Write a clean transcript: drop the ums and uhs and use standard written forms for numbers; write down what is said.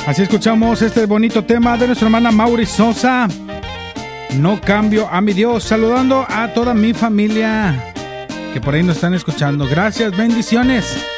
Así escuchamos este bonito tema de nuestra hermana Mauri Sosa. No cambio a mi Dios. Saludando a toda mi familia que por ahí nos están escuchando. Gracias, bendiciones.